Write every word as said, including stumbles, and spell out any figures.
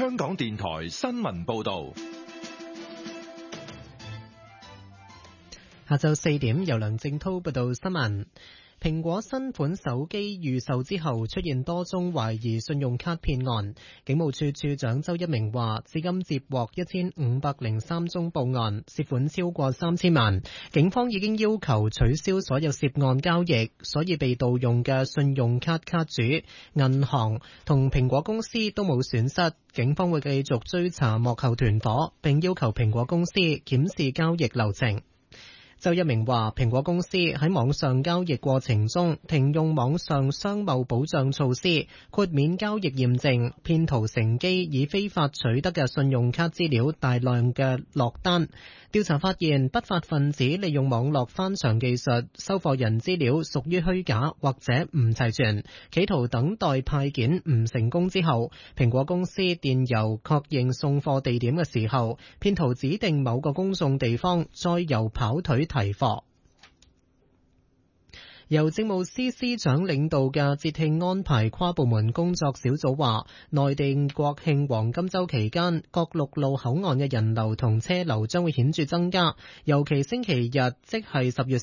香港電台新聞報道。 下晝四點，由梁正濤報道新聞。蘋果新款手機預售之後出現多宗懷疑信用卡騙案。警務處處長周一鳴話，至今接獲一千五百零三宗報案，涉款超過三千萬。警方已經要求取消所有涉案交易，所以被盜用嘅信用卡卡主、銀行同蘋果公司都冇損失。警方會繼續追查幕後團夥，並要求蘋果公司檢視交易流程。周一鳴話，蘋果公司喺網上交易過程中停用網上商貿保障措施，豁免交易驗證，騙徒乘機以非法取得嘅信用卡資料大量嘅落單。調查發現，不法分子利用網絡翻牆技術，收貨人資料屬於虛假或者唔齊全，企圖等待派件唔成功之後，蘋果公司電郵確認送貨地點嘅時候，騙徒指定某個公眾地方，再由跑腿提貨。由政務司司長領導嘅節慶安排跨部門工作小組話，內地國慶黃金週期間，各陸路口岸嘅人流同車流將會顯著增加，尤其星期日，即係十月